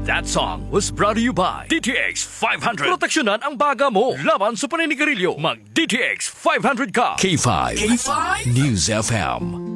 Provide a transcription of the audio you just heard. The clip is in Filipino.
That song was brought to you by DTX 500. Proteksyonan ang baga mo laban sa paninigarilyo. Mag DTX 500 ka. K5 News FM.